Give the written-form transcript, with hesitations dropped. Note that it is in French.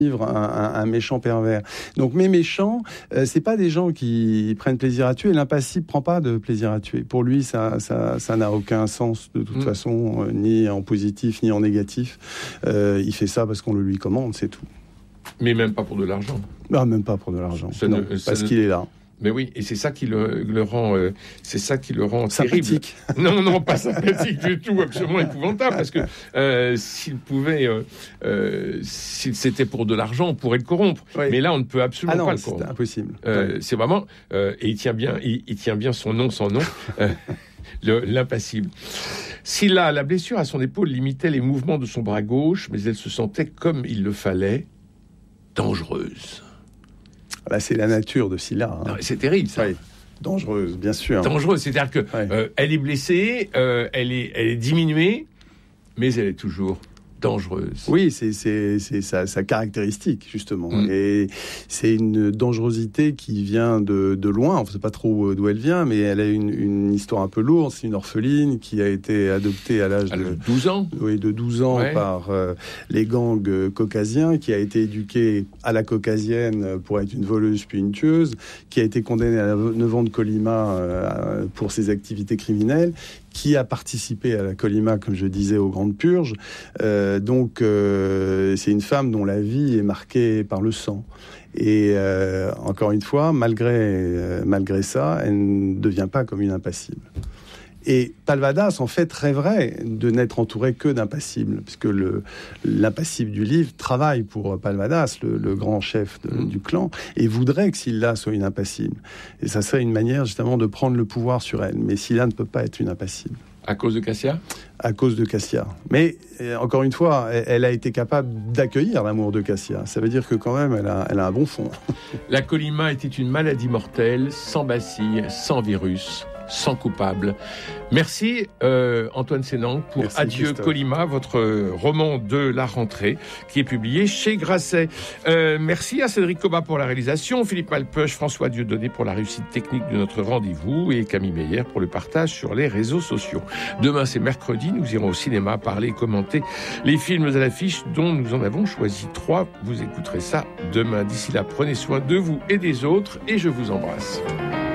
un méchant pervers. Donc mes méchants, c'est pas des gens qui prennent plaisir à tuer. L'impassible prend pas de plaisir à tuer. Pour lui, ça n'a aucun sens de toute façon, ni en positif ni en négatif. Il fait ça parce qu'on le lui commande, c'est tout. Mais même pas pour de l'argent. Ah, même pas pour de l'argent. Non, parce qu'il est là. Mais oui, et c'est ça qui le rend, sympathique. Terrible. Non, pas sympathique du tout, absolument épouvantable, parce que s'il c'était pour de l'argent, on pourrait le corrompre. Oui. Mais là, on ne peut absolument pas le corrompre. C'est impossible. C'est vraiment, et il tient bien son nom, l'impassible. Scylla, la blessure à son épaule limitait les mouvements de son bras gauche, mais elle se sentait, comme il le fallait, dangereuse. Là, c'est la nature de Scylla. Non, c'est terrible, ça. Oui. Dangereuse, bien sûr. Dangereuse, c'est-à-dire que elle est blessée, elle est diminuée, mais elle est toujours dangereuse. Oui, c'est sa caractéristique, justement. Et c'est une dangerosité qui vient de loin. On ne sait pas trop d'où elle vient, mais elle a une histoire un peu lourde. C'est une orpheline qui a été adoptée à l'âge de 12 ans. Oui, de 12 ans par les gangs caucasiens, qui a été éduquée à la caucasienne pour être une voleuse puis une tueuse, qui a été condamnée à 9 ans de colima pour ses activités criminelles, qui a participé à la colima, comme je disais, aux Grandes Purges. Donc, c'est une femme dont la vie est marquée par le sang. Et encore une fois, malgré ça, elle ne devient pas comme une impassible. Et Palvadas, en fait, rêverait de n'être entouré que d'impassibles, puisque l'impassible du livre travaille pour Palvadas, le grand chef du clan, et voudrait que Scylla soit une impassible. Et ça serait une manière, justement, de prendre le pouvoir sur elle. Mais Scylla ne peut pas être une impassible. À cause de Cassia ? À cause de Cassia. Mais, encore une fois, elle a été capable d'accueillir l'amour de Cassia. Ça veut dire que, quand même, elle a un bon fond. La colima était une maladie mortelle, sans bacille, sans virus, sans coupable. Merci Antoine Sénangue pour Merci, Adieu Christophe. Colima, votre roman de la rentrée qui est publié chez Grasset. Merci à Cédric Cobat pour la réalisation, Philippe Malpeuch, François Dieudonné pour la réussite technique de notre rendez-vous et Camille Meyer pour le partage sur les réseaux sociaux. Demain c'est mercredi, nous irons au cinéma parler et commenter les films à l'affiche dont nous en avons choisi 3. Vous écouterez ça demain. D'ici là, prenez soin de vous et des autres et je vous embrasse.